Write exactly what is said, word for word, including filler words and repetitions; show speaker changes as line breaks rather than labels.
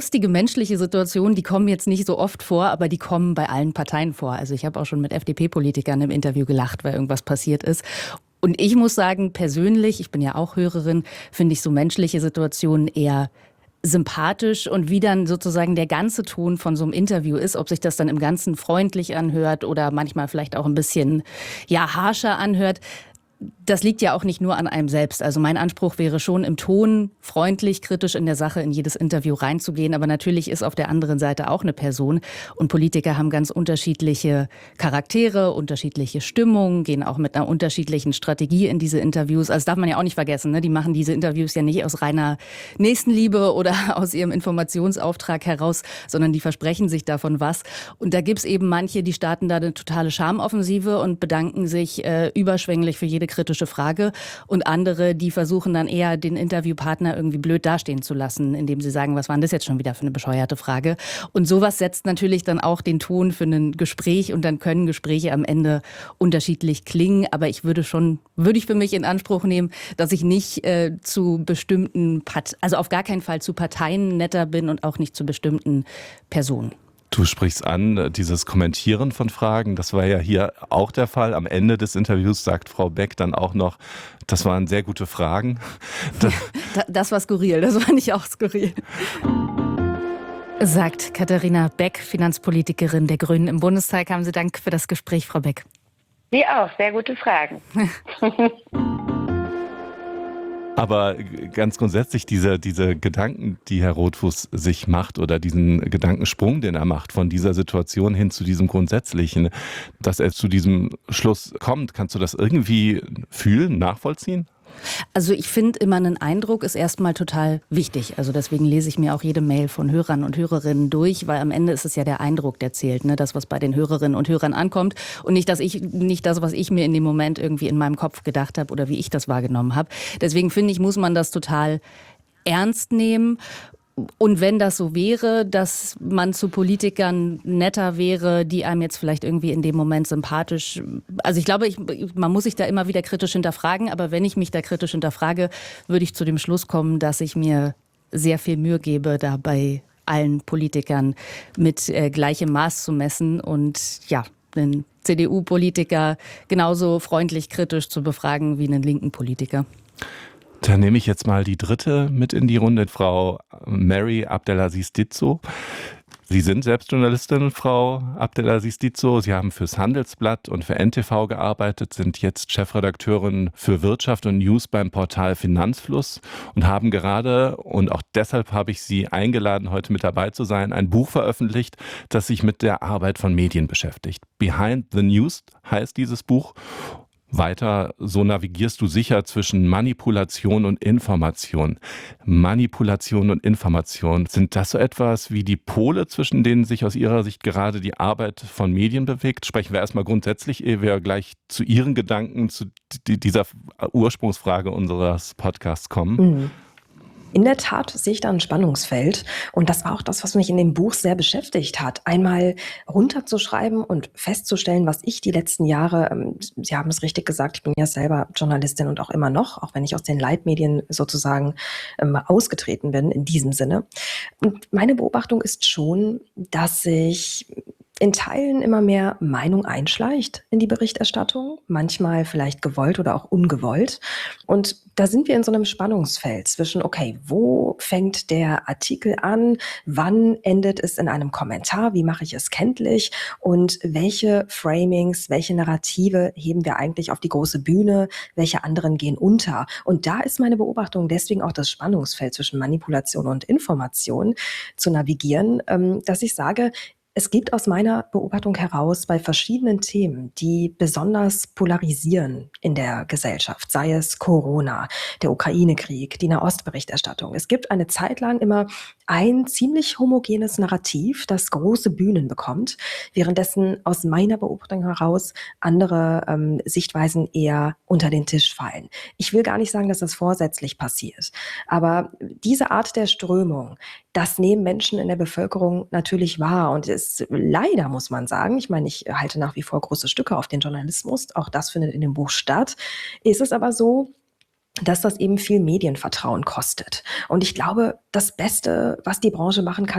Lustige menschliche Situationen, die kommen jetzt nicht so oft vor, aber die kommen bei allen Parteien vor. Also ich habe auch schon mit F D P-Politikern im Interview gelacht, weil irgendwas passiert ist. Und ich muss sagen, persönlich, ich bin ja auch Hörerin, finde ich so menschliche Situationen eher sympathisch, und wie dann sozusagen der ganze Ton von so einem Interview ist, ob sich das dann im Ganzen freundlich anhört oder manchmal vielleicht auch ein bisschen, ja, harscher anhört. Das liegt ja auch nicht nur an einem selbst. Also mein Anspruch wäre schon, im Ton freundlich, kritisch in der Sache in jedes Interview reinzugehen. Aber natürlich ist auf der anderen Seite auch eine Person. Und Politiker haben ganz unterschiedliche Charaktere, unterschiedliche Stimmungen, gehen auch mit einer unterschiedlichen Strategie in diese Interviews. Also das darf man ja auch nicht vergessen, ne? Die machen diese Interviews ja nicht aus reiner Nächstenliebe oder aus ihrem Informationsauftrag heraus, sondern die versprechen sich davon was. Und da gibt's eben manche, die starten da eine totale Schamoffensive und bedanken sich äh, überschwänglich für jede kritische Frage, und andere, die versuchen dann eher den Interviewpartner irgendwie blöd dastehen zu lassen, indem sie sagen, was war denn das jetzt schon wieder für eine bescheuerte Frage? Und sowas setzt natürlich dann auch den Ton für ein Gespräch, und dann können Gespräche am Ende unterschiedlich klingen. Aber ich würde schon, würde ich für mich in Anspruch nehmen, dass ich nicht äh, zu bestimmten, Part- also auf gar keinen Fall zu Parteien netter bin und auch nicht zu bestimmten Personen.
Du sprichst an, dieses Kommentieren von Fragen, das war ja hier auch der Fall. Am Ende des Interviews sagt Frau Beck dann auch noch, das waren sehr gute Fragen.
Das, das war skurril, das war nicht auch skurril. Sagt Katharina Beck, Finanzpolitikerin der Grünen im Bundestag. Haben Sie Dank für das Gespräch, Frau Beck.
Sie auch, sehr gute Fragen.
Aber ganz grundsätzlich diese, diese Gedanken, die Herr Rothfuss sich macht, oder diesen Gedankensprung, den er macht von dieser Situation hin zu diesem Grundsätzlichen, dass er zu diesem Schluss kommt, kannst du das irgendwie fühlen, nachvollziehen?
Also ich finde immer, einen Eindruck ist erstmal total wichtig. Also deswegen lese ich mir auch jede Mail von Hörern und Hörerinnen durch, weil am Ende ist es ja der Eindruck, der zählt, ne? Das, was bei den Hörerinnen und Hörern ankommt, und nicht, dass ich, nicht das, was ich mir in dem Moment irgendwie in meinem Kopf gedacht habe oder wie ich das wahrgenommen habe. Deswegen finde ich, muss man das total ernst nehmen. Und wenn das so wäre, dass man zu Politikern netter wäre, die einem jetzt vielleicht irgendwie in dem Moment sympathisch, also ich glaube, ich, man muss sich da immer wieder kritisch hinterfragen, aber wenn ich mich da kritisch hinterfrage, würde ich zu dem Schluss kommen, dass ich mir sehr viel Mühe gebe, da bei allen Politikern mit äh, gleichem Maß zu messen und ja, einen C D U-Politiker genauso freundlich kritisch zu befragen wie einen linken Politiker.
Dann nehme ich jetzt mal die dritte mit in die Runde, Frau Mary Abdelaziz Ditzo. Sie sind selbst Journalistin, Frau Abdelaziz Ditzo. Sie haben fürs Handelsblatt und für N T V gearbeitet, sind jetzt Chefredakteurin für Wirtschaft und News beim Portal Finanzfluss und haben gerade, und auch deshalb habe ich Sie eingeladen, heute mit dabei zu sein, ein Buch veröffentlicht, das sich mit der Arbeit von Medien beschäftigt. Behind the News heißt dieses Buch. Weiter, so navigierst du sicher zwischen Manipulation und Information. Manipulation und Information, sind das so etwas wie die Pole, zwischen denen sich aus Ihrer Sicht gerade die Arbeit von Medien bewegt? Sprechen wir erstmal grundsätzlich, ehe wir gleich zu Ihren Gedanken, zu dieser Ursprungsfrage unseres Podcasts kommen.
Mhm. In der Tat sehe ich da ein Spannungsfeld, und das war auch das, was mich in dem Buch sehr beschäftigt hat. Einmal runterzuschreiben und festzustellen, was ich die letzten Jahre, ähm, Sie haben es richtig gesagt, ich bin ja selber Journalistin und auch immer noch, auch wenn ich aus den Leitmedien sozusagen ähm, ausgetreten bin in diesem Sinne. Und meine Beobachtung ist schon, dass sich in Teilen immer mehr Meinung einschleicht in die Berichterstattung, manchmal vielleicht gewollt oder auch ungewollt. Und da sind wir in so einem Spannungsfeld zwischen, okay, wo fängt der Artikel an, wann endet es in einem Kommentar, wie mache ich es kenntlich und welche Framings, welche Narrative heben wir eigentlich auf die große Bühne, welche anderen gehen unter. Und da ist meine Beobachtung deswegen auch das Spannungsfeld zwischen Manipulation und Information zu navigieren, ähm, dass ich sage, es gibt aus meiner Beobachtung heraus bei verschiedenen Themen, die besonders polarisieren in der Gesellschaft, sei es Corona, der Ukraine-Krieg, die Nahostberichterstattung. Es gibt eine Zeit lang immer ein ziemlich homogenes Narrativ, das große Bühnen bekommt, währenddessen aus meiner Beobachtung heraus andere ähm, Sichtweisen eher unter den Tisch fallen. Ich will gar nicht sagen, dass das vorsätzlich passiert, aber diese Art der Strömung, das nehmen Menschen in der Bevölkerung natürlich wahr, und es leider, muss man sagen, ich meine, ich halte nach wie vor große Stücke auf den Journalismus, auch das findet in dem Buch statt, ist es aber so, dass das eben viel Medienvertrauen kostet. Und ich glaube, das Beste, was die Branche machen kann,